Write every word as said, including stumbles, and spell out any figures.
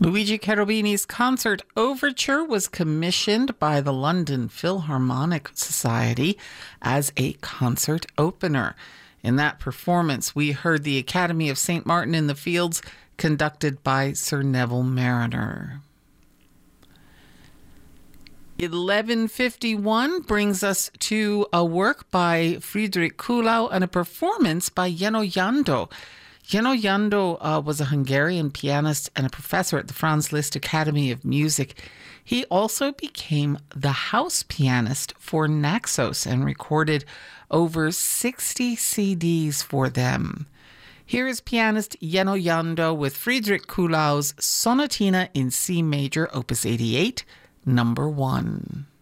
Luigi Cherubini's Concert Overture was commissioned by the London Philharmonic Society as a concert opener. In that performance, we heard the Academy of Saint Martin in the Fields, conducted by Sir Neville Marriner. eleven fifty-one brings us to a work by Friedrich Kuhlau and a performance by Jenő Jandó. Jenő Jandó uh, was a Hungarian pianist and a professor at the Franz Liszt Academy of Music. He also became the house pianist for Naxos and recorded over sixty C Ds for them. Here is pianist Jenő Jandó with Friedrich Kuhlau's Sonatina in C major, opus eighty-eight, number one.